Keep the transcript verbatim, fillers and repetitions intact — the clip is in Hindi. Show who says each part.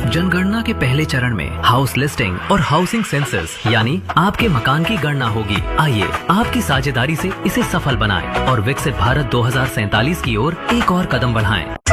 Speaker 1: जनगणना के पहले चरण में हाउस लिस्टिंग और हाउसिंग सेंसस यानी आपके मकान की गणना होगी। आइए आपकी साझेदारी से इसे सफल बनाएं और विकसित भारत दो हज़ार सैंतालीस की ओर एक और कदम बढ़ाएं।